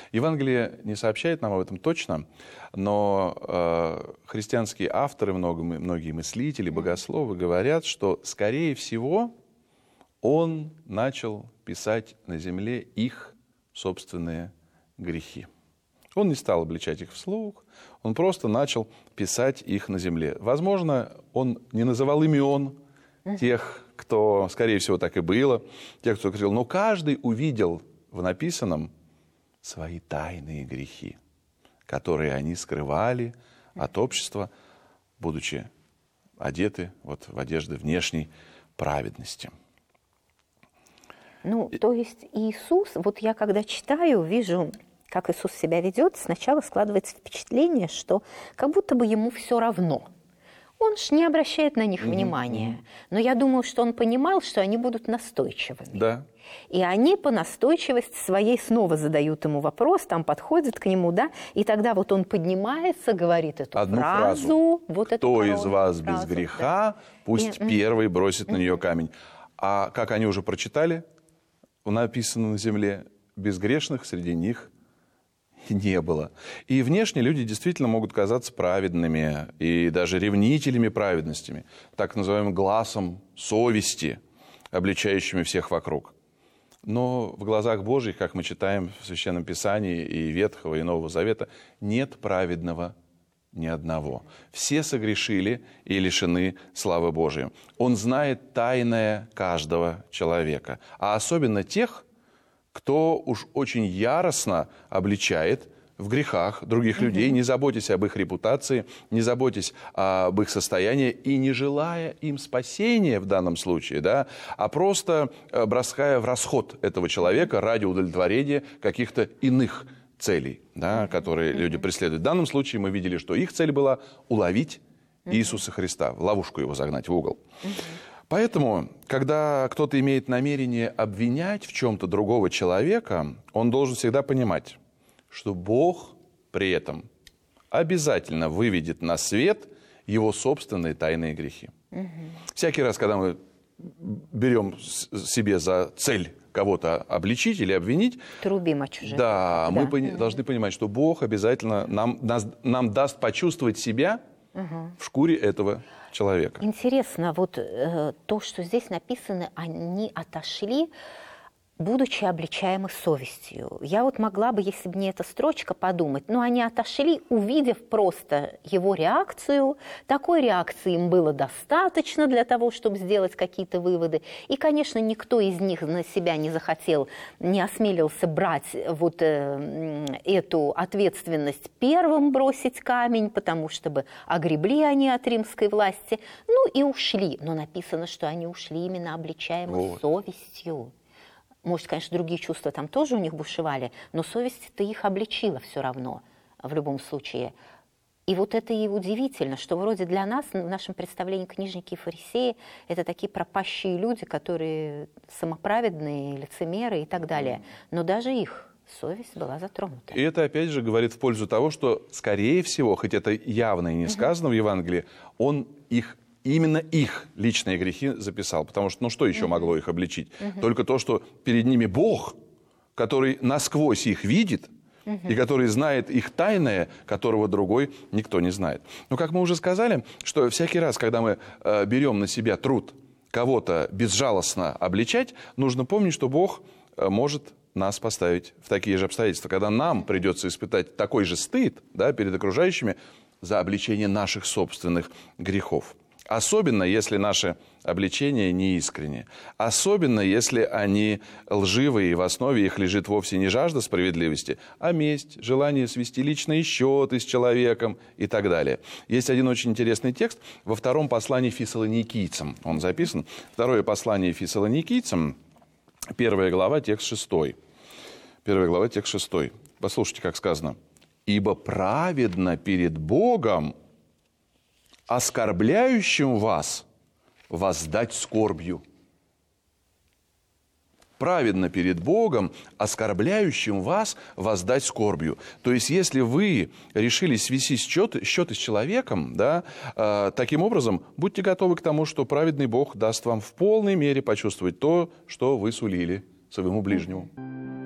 Евангелие не сообщает нам об этом точно, но христианские авторы, многие мыслители, богословы говорят, что, скорее всего, он начал писать на земле их собственные грехи. Он не стал обличать их вслух, он просто начал писать их на земле. Возможно, он не называл имен тех, кто, скорее всего, так и было, тех, кто говорил, но каждый увидел в написанном свои тайные грехи, которые они скрывали от общества, будучи одеты вот в одежды внешней праведности. Ну, то есть Иисус, вот я когда читаю, вижу, как Иисус себя ведет, сначала складывается впечатление, что как будто бы ему все равно. Он ж не обращает на них внимания. Но я думаю, что он понимал, что они будут настойчивыми. Да. И они по настойчивости своей снова задают ему вопрос, там подходят к нему, да, и тогда вот он поднимается, говорит эту одну фразу. Вот «Кто из вас без греха, пусть первый бросит на нее камень». А как они уже прочитали, написано на земле, безгрешных среди них не было. И внешне люди действительно могут казаться праведными и даже ревнителями праведностями, так называемым глазом совести, обличающими всех вокруг. Но в глазах Божьих, как мы читаем в Священном Писании и Ветхого, и Нового Завета, нет праведного ни одного. Все согрешили и лишены славы Божией. Он знает тайное каждого человека, а особенно тех, кто уж очень яростно обличает в грехах других людей, не заботясь об их репутации, не заботясь об их состоянии и не желая им спасения в данном случае, да, а просто бросая в расход этого человека ради удовлетворения каких-то иных целей, да, которые люди преследуют. В данном случае мы видели, что их цель была уловить Иисуса Христа, в ловушку его загнать в угол. Поэтому, когда кто-то имеет намерение обвинять в чем-то другого человека, он должен всегда понимать, что Бог при этом обязательно выведет на свет его собственные тайные грехи. Всякий раз, когда мы берем себе за цель кого-то обличить или обвинить, трубим о чужих. Да, мы должны понимать, что Бог обязательно нам даст почувствовать себя в шкуре этого человека. Интересно, вот то, что здесь написано, они отошли, будучи обличаемы совестью. Я вот могла бы, если бы не эта строчка, подумать, но они отошли, увидев просто его реакцию. Такой реакции им было достаточно для того, чтобы сделать какие-то выводы. И, конечно, никто из них на себя не захотел, не осмелился брать вот эту ответственность первым бросить камень, потому что бы огребли они от римской власти. Ну и ушли. Но написано, что они ушли именно обличаемы совестью. Может, конечно, другие чувства там тоже у них бушевали, но совесть-то их обличила все равно, в любом случае. И вот это и удивительно, что вроде для нас, в нашем представлении, книжники и фарисеи – это такие пропащие люди, которые самоправедные, лицемеры и так далее. Но даже их совесть была затронута. И это, опять же, говорит в пользу того, что, скорее всего, хоть это явно и не сказано в Евангелии, он именно их личные грехи записал. Потому что, ну что еще могло их обличить? Только то, что перед ними Бог, который насквозь их видит, и который знает их тайное, которого другой никто не знает. Но, как мы уже сказали, что всякий раз, когда мы берем на себя труд кого-то безжалостно обличать, нужно помнить, что Бог может нас поставить в такие же обстоятельства, когда нам придется испытать такой же стыд, да, перед окружающими за обличение наших собственных грехов. Особенно, если наши обличения неискренни. Особенно, если они лживые, и в основе их лежит вовсе не жажда справедливости, а месть, желание свести личные счеты с человеком и так далее. Есть один очень интересный текст во втором послании фессалоникийцам. Он записан. Второе послание фессалоникийцам, 1 глава, текст 6. 1 глава, текст 6. Послушайте, как сказано. «Ибо праведно перед Богом оскорбляющим вас воздать скорбью». Праведно перед Богом, оскорбляющим вас воздать скорбью. То есть, если вы решили свести счеты с человеком, да, таким образом, будьте готовы к тому, что праведный Бог даст вам в полной мере почувствовать то, что вы сулили своему ближнему.